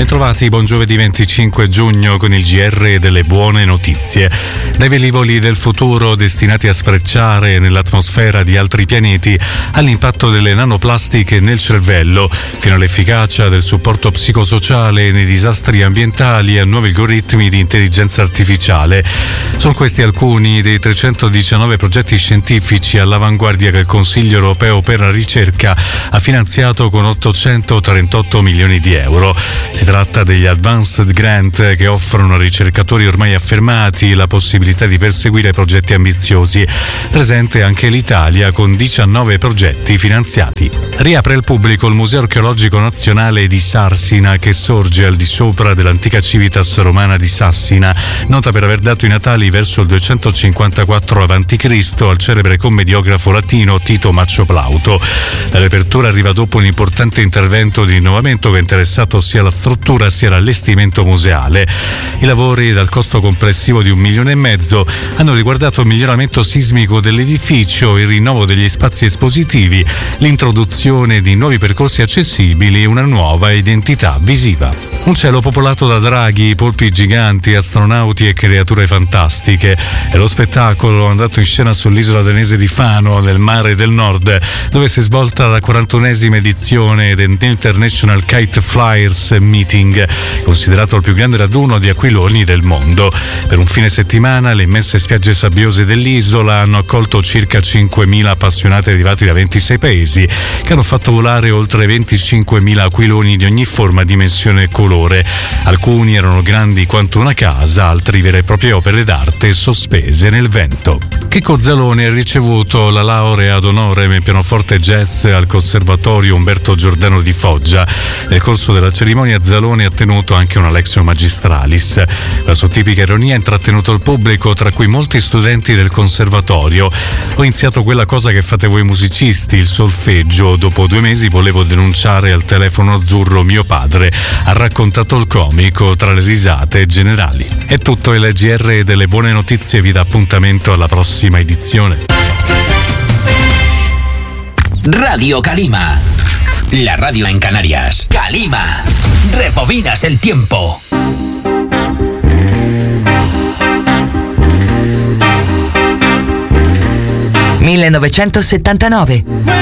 Bentrovati, buon giovedì 25 giugno con il GR delle buone notizie. Dai velivoli del futuro destinati a sfrecciare nell'atmosfera di altri pianeti all'impatto delle nanoplastiche nel cervello, fino all'efficacia del supporto psicosociale nei disastri ambientali e a nuovi algoritmi di intelligenza artificiale. Sono questi alcuni dei 319 progetti scientifici all'avanguardia che il Consiglio europeo per la ricerca ha finanziato con 838 milioni di euro. Si tratta degli Advanced Grant che offrono a ricercatori ormai affermati la possibilità di perseguire progetti ambiziosi. Presente anche l'Italia con 19 progetti finanziati. Riapre al pubblico il Museo Archeologico Nazionale di Sarsina, che sorge al di sopra dell'antica civitas romana di Sassina, nota per aver dato i natali verso il 254 a.C. al celebre commediografo latino Tito Maccio Plauto. La riapertura arriva dopo un importante intervento di rinnovamento che ha interessato sia la struttura sia l'allestimento museale. I lavori, dal costo complessivo di 1,5 milioni, hanno riguardato il miglioramento sismico dell'edificio, il rinnovo degli spazi espositivi, l'introduzione di nuovi percorsi accessibili e una nuova identità visiva. Un cielo popolato da draghi, polpi giganti, astronauti e creature fantastiche. È lo spettacolo andato in scena sull'isola danese di Fano, nel mare del Nord, dove si è svolta la 41esima edizione dell'International Kite Flyers Meeting, considerato il più grande raduno di aquiloni del mondo. Per un fine settimana le immense spiagge sabbiose dell'isola hanno accolto circa 5.000 appassionati arrivati da 26 paesi, che hanno fatto volare oltre 25.000 aquiloni di ogni forma, dimensione e colore. Alcuni erano grandi quanto una casa, altri vere e proprie opere d'arte sospese nel vento. Chicco Zalone ha ricevuto la laurea ad honorem in pianoforte jazz al Conservatorio Umberto Giordano di Foggia. Nel corso della cerimonia Zalone ha tenuto anche una Lectio Magistralis. La sua tipica ironia ha intrattenuto il pubblico, tra cui molti studenti del conservatorio. Ho iniziato quella cosa che fate voi musicisti, il solfeggio. Dopo 2 mesi volevo denunciare al telefono azzurro mio padre, ha raccontato il comico tra le risate generali. È tutto, il GR delle buone notizie vi dà appuntamento alla prossima edizione. Radio Calima, la radio en Canarias. Calima, rebobinas el tiempo. (1979)